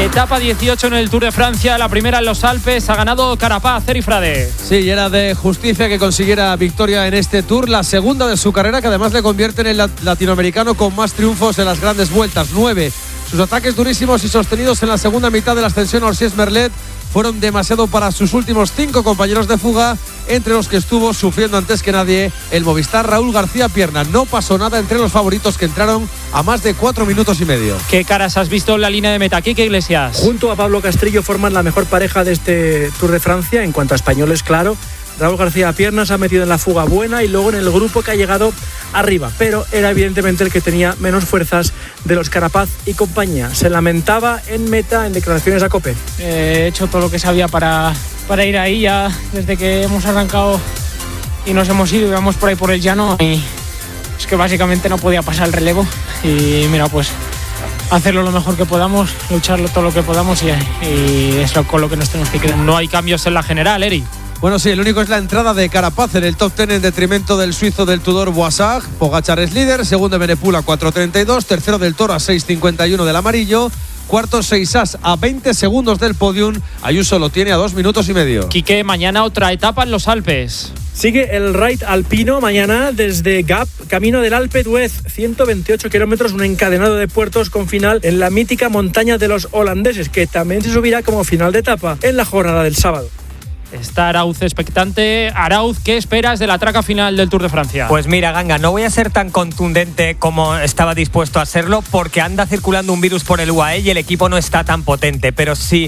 Etapa 18 en el Tour de Francia, la primera en los Alpes, ha ganado Carapaz, Eri Frade. Sí, y era de justicia que consiguiera victoria en este Tour, la segunda de su carrera, que además le convierte en el latinoamericano con más triunfos en las grandes vueltas, 9. Sus ataques durísimos y sostenidos en la segunda mitad de la ascensión Orsies-Merlet fueron demasiado para sus últimos 5 compañeros de fuga, entre los que estuvo sufriendo antes que nadie el Movistar Raúl García Pierna. No pasó nada entre los favoritos, que entraron a más de 4 minutos y medio. ¿Qué caras has visto en la línea de meta? Quique Iglesias. Junto a Pablo Castrillo forman la mejor pareja de este Tour de Francia. En cuanto a españoles, claro, Raúl García Pierna se ha metido en la fuga buena y luego en el grupo que ha llegado arriba, pero era evidentemente el que tenía menos fuerzas de los Carapaz y compañía. Se lamentaba en meta en declaraciones a COPE. He hecho todo lo que sabía para ir ahí, ya desde que hemos arrancado y nos hemos ido, íbamos por ahí por el llano y es que básicamente no podía pasar el relevo y mira, pues hacerlo lo mejor que podamos, lucharlo todo lo que podamos y es con lo que nos tenemos que quedar. No hay cambios en la general, Eri. Bueno, sí, el único es la entrada de Carapaz en el top 10 en detrimento del suizo del Tudor Boissard. Pogačar es líder, segundo Benepul a 4.32, tercero del Toro a 6.51 del amarillo, cuarto Seisas a 20 segundos del podium. Ayuso lo tiene a 2 minutos y medio. Quique, mañana otra etapa en los Alpes. Sigue el Raid alpino mañana desde Gap, camino del Alpe d'Huez, 128 kilómetros, un encadenado de puertos con final en la mítica montaña de los holandeses, que también se subirá como final de etapa en la jornada del sábado. Está Arauz expectante. Arauz, ¿qué esperas de la traca final del Tour de Francia? Pues mira, Ganga, no voy a ser tan contundente como estaba dispuesto a serlo, porque anda circulando un virus por el UAE y el equipo no está tan potente. Pero si